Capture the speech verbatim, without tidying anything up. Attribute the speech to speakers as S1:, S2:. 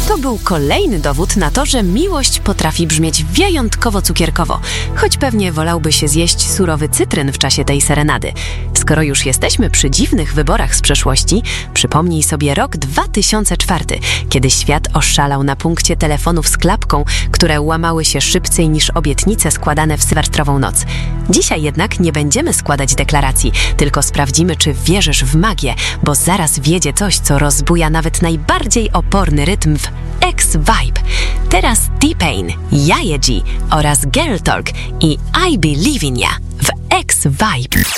S1: To był kolejny dowód na to, że miłość potrafi brzmieć wyjątkowo cukierkowo, choć pewnie wolałby się zjeść surowy cytryn w czasie tej serenady. Skoro już jesteśmy przy dziwnych wyborach z przeszłości, przypomnij sobie rok dwa tysiące czwarty, kiedy świat oszalał na punkcie telefonów z klapką, które łamały się szybciej niż obietnice składane w sylwestrową noc. Dzisiaj jednak nie będziemy składać deklaracji, tylko sprawdzimy, czy wierzysz w magię, bo zaraz wiedzie coś, co rozbuja nawet najbardziej oporny rytm w X-Vibe. Teraz T-Pain, Jaje G oraz Girl Talk i I Believe in Ya w X-Vibe.